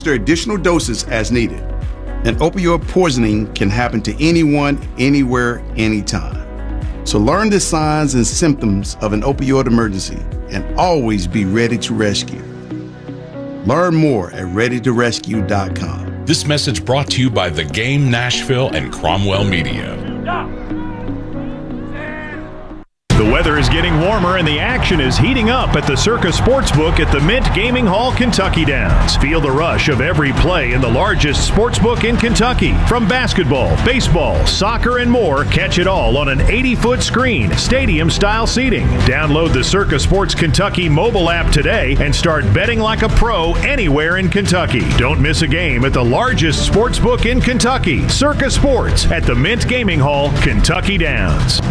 additional doses as needed. And opioid poisoning can happen to anyone, anywhere, anytime. So learn the signs and symptoms of an opioid emergency and always be ready to rescue. Learn more at readytorescue.com. This message brought to you by The Game Nashville and Cromwell Media. The weather is getting warmer and the action is heating up at the Circa Sportsbook at the Mint Gaming Hall, Kentucky Downs. Feel the rush of every play in the largest sportsbook in Kentucky. From basketball, baseball, soccer, and more, catch it all on an 80-foot screen, stadium-style seating. Download the Circa Sports Kentucky mobile app today and start betting like a pro anywhere in Kentucky. Don't miss a game at the largest sportsbook in Kentucky, Circa Sports at the Mint Gaming Hall, Kentucky Downs.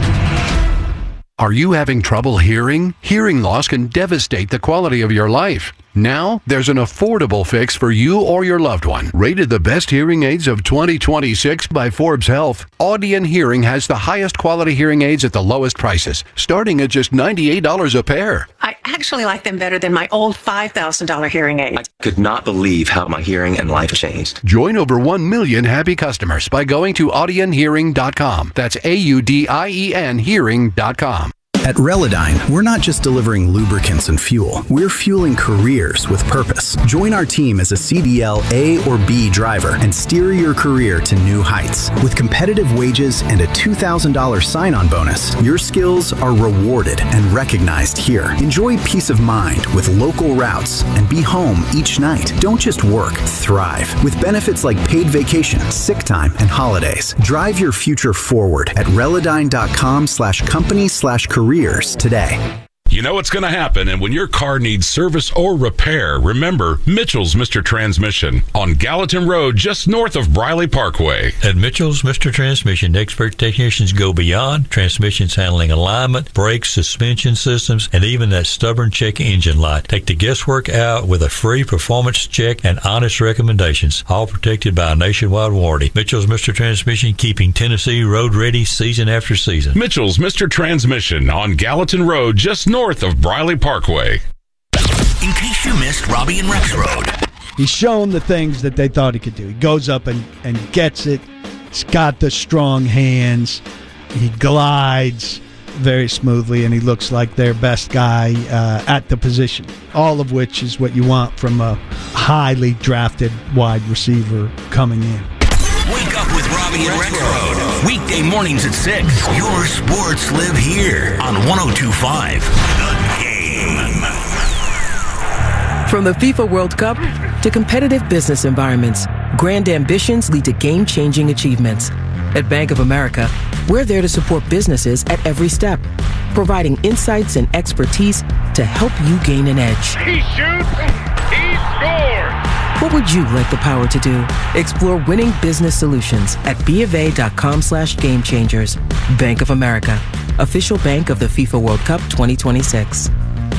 Are you having trouble hearing? Hearing loss can devastate the quality of your life. Now, there's an affordable fix for you or your loved one. Rated the best hearing aids of 2026 by Forbes Health, Audion Hearing has the highest quality hearing aids at the lowest prices, starting at just $98 a pair. I actually like them better than my old $5,000 hearing aid. I could not believe how my hearing and life changed. Join over 1 million happy customers by going to audionhearing.com. That's AUDIEN hearing.com. At Relodyne, we're not just delivering lubricants and fuel. We're fueling careers with purpose. Join our team as a CDL A or B driver and steer your career to new heights. With competitive wages and a $2,000 sign-on bonus, your skills are rewarded and recognized here. Enjoy peace of mind with local routes and be home each night. Don't just work, thrive. With benefits like paid vacation, sick time, and holidays. Drive your future forward at Relodyne.com/company/careers today. You know what's going to happen, and when your car needs service or repair, remember Mitchell's Mr. Transmission on Gallatin Road, just north of Briley Parkway. At Mitchell's Mr. Transmission, expert technicians go beyond transmissions handling alignment, brakes, suspension systems, and even that stubborn check engine light. Take the guesswork out with a free performance check and honest recommendations, all protected by a nationwide warranty. Mitchell's Mr. Transmission, keeping Tennessee road ready season after season. Mitchell's Mr. Transmission on Gallatin Road, just north of Briley Parkway. In case you missed Robbie and Rex Road. He's shown the things that they thought he could do. He goes up and gets it. He's got the strong hands. He glides very smoothly, and he looks like their best guy at the position, all of which is what you want from a highly drafted wide receiver coming in. Wake up with Robbie and Rex Road. Weekday mornings at 6. Your sports live here on 102.5 The Game. From the FIFA World Cup to competitive business environments, grand ambitions lead to game-changing achievements. At Bank of America, we're there to support businesses at every step, providing insights and expertise to help you gain an edge. He shoots, he scores! What would you like the power to do? Explore winning business solutions at BofA.com/gamechangers. Bank of America, official bank of the FIFA World Cup 2026.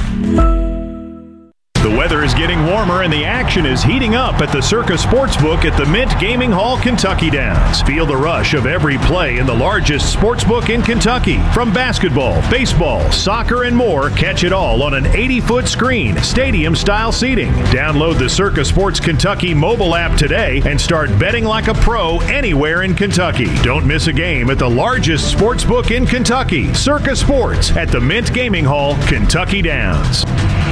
The weather is getting warmer and the action is heating up at the Circa Sportsbook at the Mint Gaming Hall, Kentucky Downs. Feel the rush of every play in the largest sportsbook in Kentucky. From basketball, baseball, soccer, and more, catch it all on an 80-foot screen, stadium-style seating. Download the Circa Sports Kentucky mobile app today and start betting like a pro anywhere in Kentucky. Don't miss a game at the largest sportsbook in Kentucky, Circa Sports at the Mint Gaming Hall, Kentucky Downs.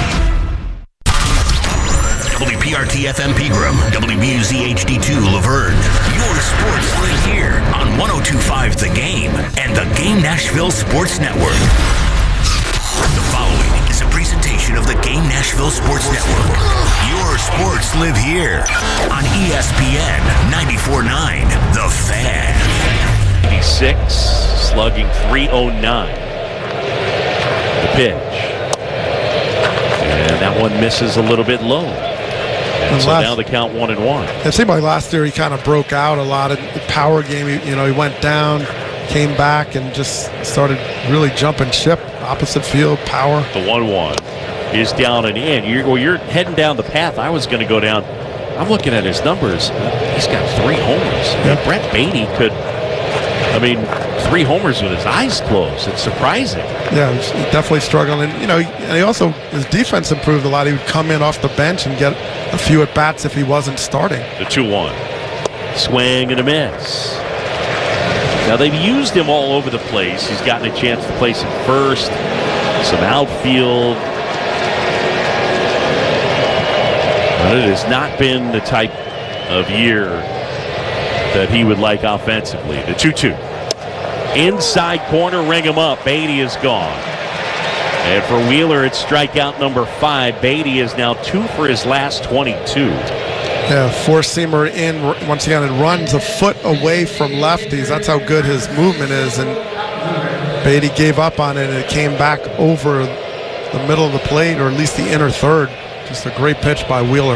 WPRT-FM Pegram, WBUZ HD2 Laverne. Your sports live here on 102.5 The Game and the Game Nashville Sports Network. The following is a presentation of the Game Nashville Sports Network. Your sports live here on ESPN 94.9 The Fan. 86, slugging .309. The pitch. And that one misses a little bit low. And so now the count 1-1. It seemed like last year he kind of broke out a lot of the power game. He went down, came back, and just started really jumping ship. Opposite field, power. The 1-1 is down and in. You're heading down the path I was going to go down. I'm looking at his numbers. He's got 3 homers. Yep. Brett Baty could I mean, 3 homers with his eyes closed. It's surprising. Yeah, he's definitely struggling. And he also, his defense improved a lot. He would come in off the bench and get a few at-bats if he wasn't starting. The 2-1. Swing and a miss. Now, they've used him all over the place. He's gotten a chance to play some first, some outfield. But it has not been the type of year that he would like offensively. The 2-2. Inside corner, ring him up. Beatty is gone. And for Wheeler, it's strikeout number 5. Beatty is now 2 for his last 22. Yeah, four-seamer in. Once again, it runs a foot away from lefties. That's how good his movement is. And Beatty gave up on it, and it came back over the middle of the plate, or at least the inner third. Just a great pitch by Wheeler.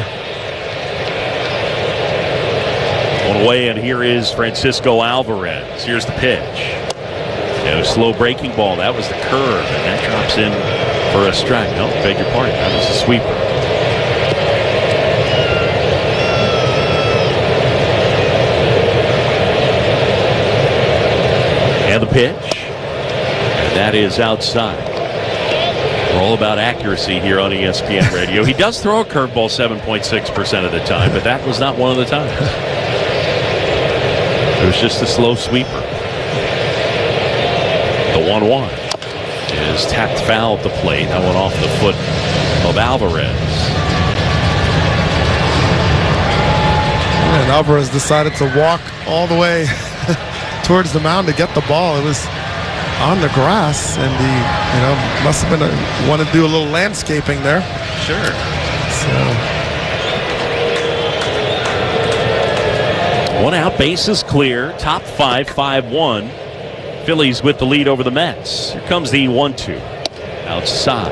One away, and here is Francisco Alvarez. Here's the pitch. And a slow breaking ball. That was the curve, and that drops in for a strike. No, beg your pardon. That was a sweeper. And the pitch. And that is outside. We're all about accuracy here on ESPN Radio. He does throw a curveball 7.6% of the time, but that was not one of the times. It was just a slow sweeper. The 1-1 is tapped foul at the plate. That went off the foot of Alvarez. And Alvarez decided to walk all the way towards the mound to get the ball. It was on the grass, and he, must have been want to do a little landscaping there. Sure. So 1 out, bases clear. Top 5, 5-1. Phillies with the lead over the Mets. Here comes the 1-2 outside.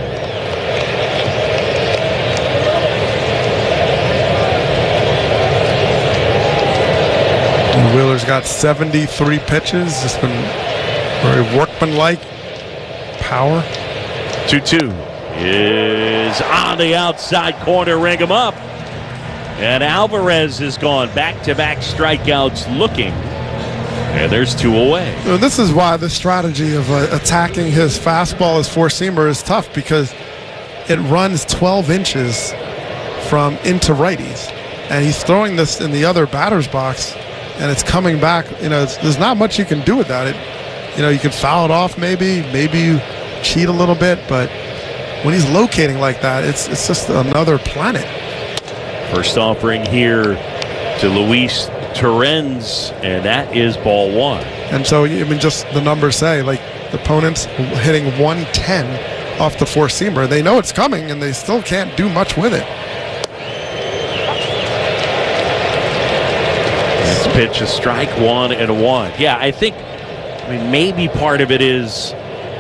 And Wheeler's got 73 pitches. Just been very workmanlike. Power. 2-2 is on the outside corner. Ring him up. And Alvarez is gone. Back-to-back strikeouts looking. And there's 2 away. This is why the strategy of attacking his fastball as four-seamer is tough, because it runs 12 inches from into righties. And he's throwing this in the other batter's box, and it's coming back. There's not much you can do with that. You can foul it off maybe you cheat a little bit, but when he's locating like that, it's just another planet. First offering here to Luis Torrens, and that is ball 1. And so, just the numbers say, like, the opponent's hitting 110 off the four-seamer. They know it's coming, and they still can't do much with it. This pitch, a strike, 1-1. Yeah, I think, maybe part of it is,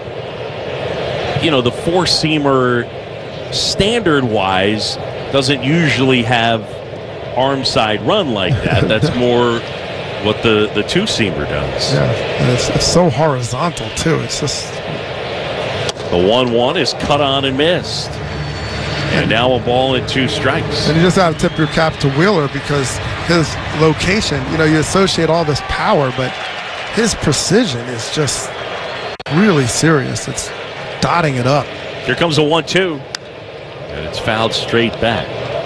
the four-seamer, standard-wise, doesn't usually have arm side run like that. That's more what the two-seamer does. Yeah, and it's so horizontal too. It's just the 1-1 is cut on and missed, and now a ball and 2 strikes. And you just have to tip your cap to Wheeler, because his location, you associate all this power, but his precision is just really serious. It's dotting it up. Here comes a 1-2, and it's fouled straight back.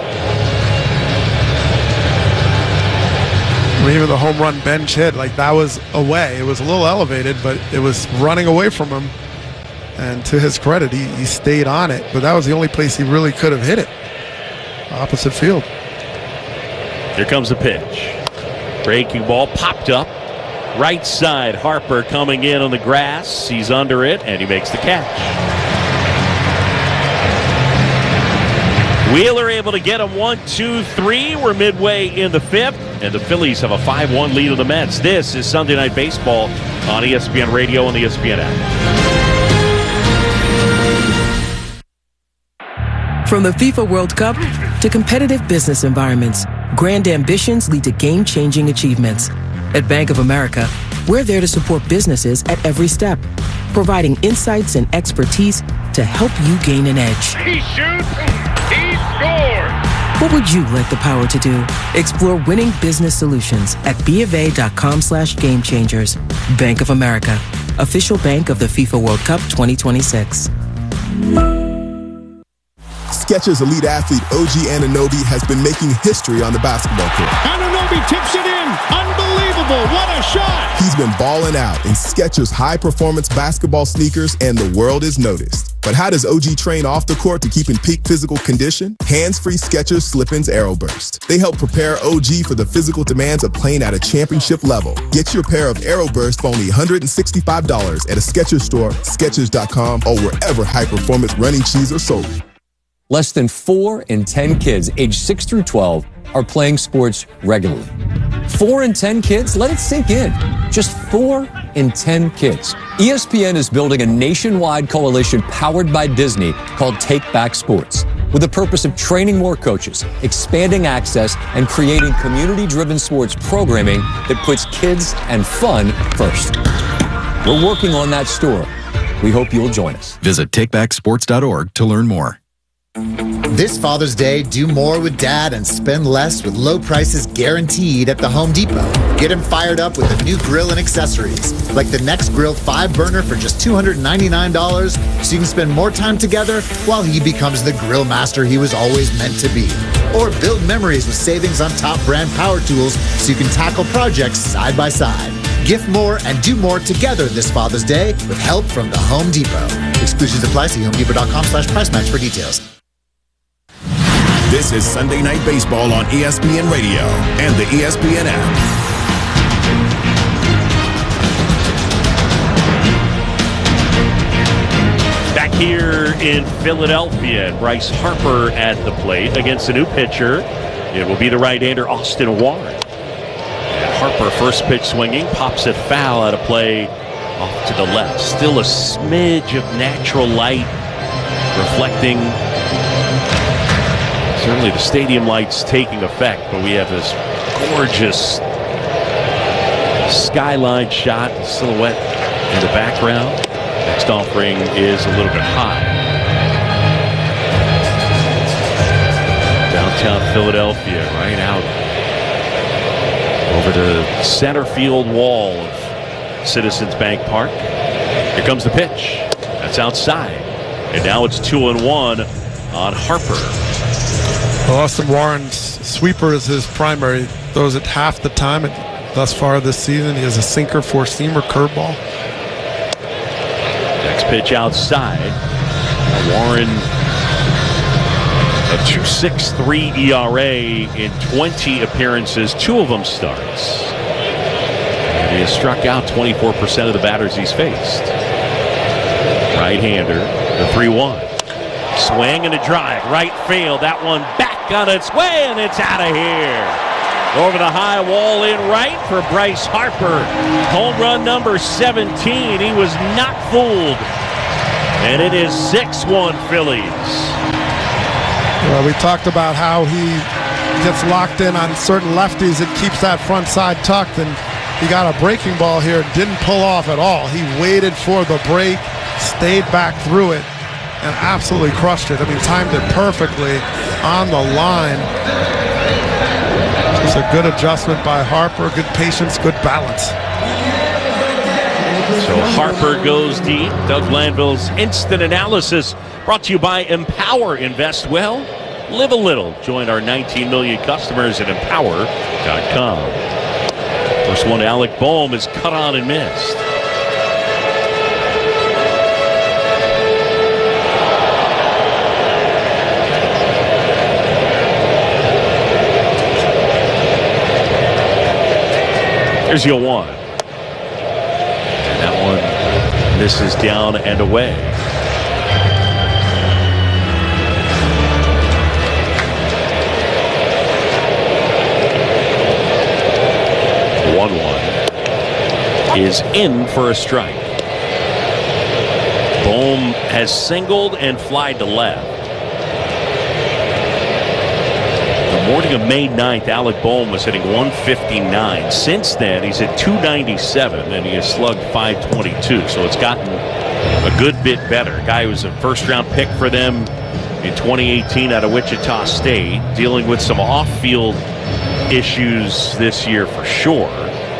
Even the home run bench hit, like, that was away. It was a little elevated, but it was running away from him. And to his credit, he stayed on it. But that was the only place he really could have hit it. Opposite field. Here comes the pitch. Breaking ball popped up. Right side, Harper coming in on the grass. He's under it, and he makes the catch. Wheeler able to get him 1, 2, 3. We're midway in the 5th, and the Phillies have a 5-1 lead of the Mets. This is Sunday Night Baseball on ESPN Radio and the ESPN app. From the FIFA World Cup to competitive business environments, grand ambitions lead to game-changing achievements. At Bank of America, we're there to support businesses at every step, providing insights and expertise to help you gain an edge. He shoots. He scores! What would you like the power to do? Explore winning business solutions at BofA.com/gamechangers. Bank of America, official bank of the FIFA World Cup 2026. Skechers elite athlete OG Anunoby has been making history on the basketball court. Anunoby tips it in. Unbelievable. What a shot. He's been balling out in Skechers high-performance basketball sneakers, and the world is noticed. But how does OG train off the court to keep in peak physical condition? Hands-free Skechers Slip-ins Aeroburst. They help prepare OG for the physical demands of playing at a championship level. Get your pair of Aeroburst for only $165 at a Skechers store, Skechers.com, or wherever high-performance running shoes are sold. Less than 4 in 10 kids aged 6 through 12 are playing sports regularly. 4 in 10 kids? Let it sink in. Just 4 in 10 kids. ESPN is building a nationwide coalition powered by Disney called Take Back Sports, with the purpose of training more coaches, expanding access, and creating community-driven sports programming that puts kids and fun first. We're working on that story. We hope you'll join us. Visit takebacksports.org to learn more. This Father's Day, do more with Dad and spend less with low prices guaranteed at the Home Depot. Get him fired up with a new grill and accessories, like the Next Grill 5-burner for just $299, so you can spend more time together while he becomes the grill master he was always meant to be. Or build memories with savings on top brand power tools so you can tackle projects side by side. Gift more and do more together this Father's Day with help from the Home Depot. Exclusions apply. See HomeDepot.com/price match for details. This is Sunday Night Baseball on ESPN Radio and the ESPN app. Back here in Philadelphia, Bryce Harper at the plate against a new pitcher. It will be the right-hander Austin Warren. And Harper, first pitch swinging, pops it foul out of play off to the left. Still a smidge of natural light reflecting. Certainly the stadium lights taking effect, but we have this gorgeous skyline shot, silhouette in the background. Next offering is a little bit high. Downtown Philadelphia, right out over the center field wall of Citizens Bank Park. Here comes the pitch. That's outside. And now it's 2-1 on Harper. Well, Austin Warren's sweeper is his primary. Throws it half the time thus far this season. He has a sinker, four-seamer, curveball. Next pitch outside. Warren, a 2.63 ERA in 20 appearances. 2 of them starts. And he has struck out 24% of the batters he's faced. Right-hander, the 3-1. Swing and a drive, right field. That one back on its way, and it's out of here. Over the high wall in right for Bryce Harper. Home run number 17. He was not fooled. And it is 6-1 Phillies. Well, we talked about how he gets locked in on certain lefties. It keeps that front side tucked, and he got a breaking ball here. Didn't pull off at all. He waited for the break, stayed back through it, and absolutely crushed it. I mean, timed it perfectly on the line. Just a good adjustment by Harper, good patience, good balance. So Harper goes deep. Doug Glanville's instant analysis brought to you by Empower. Invest well, live a little. Join our 19 million customers at Empower.com. First one, Alec Boehm is cut on and missed. Here's your 1. And that one misses down and away. The 1-1 is in for a strike. Boehm has singled and flied to left. Morning of May 9th, Alec Boehm was hitting 159. Since then, he's at 297, and he has slugged 522. So it's gotten a good bit better. Guy who was a first-round pick for them in 2018 out of Wichita State, dealing with some off-field issues this year for sure.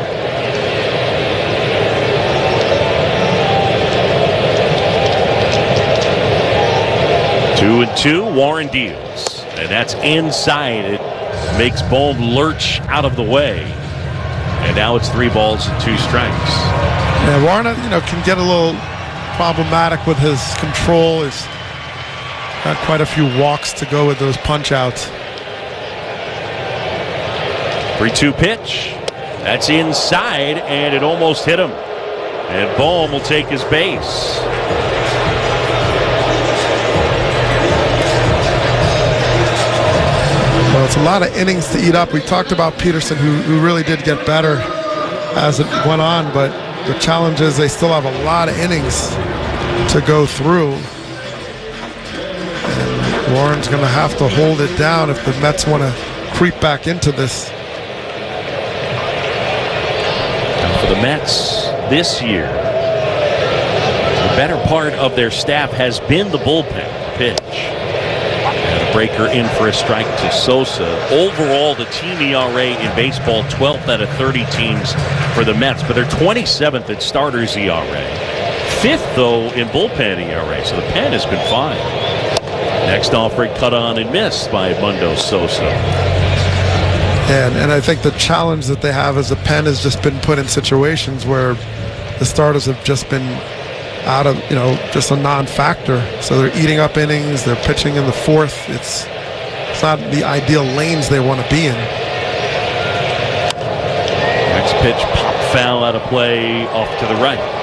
Two and two, Warren deals. And that's inside. It makes Bohm lurch out of the way. And now it's 3 balls and 2 strikes. Yeah, Warren, can get a little problematic with his control. He's got quite a few walks to go with those punch-outs. 3-2 pitch. That's inside, and it almost hit him. And Bohm will take his base. Well, it's a lot of innings to eat up. We talked about Peterson, who really did get better as it went on, but the challenge is they still have a lot of innings to go through. And Warren's going to have to hold it down if the Mets want to creep back into this. For the Mets this year, the better part of their staff has been the bullpen pitch. And a breaker in for a strike to Sosa. Overall, the team ERA in baseball, 12th out of 30 teams for the Mets, but they're 27th in starters ERA. 5th, though, in bullpen ERA, so the pen has been fine. Next offering cut on and missed by Mundo Sosa. And I think the challenge that they have as a pen has just been put in situations where the starters have just been out of, just a non-factor. So they're eating up innings, they're pitching in the 4th. It's not the ideal lanes they want to be in. Next pitch, pop foul out of play off to the right.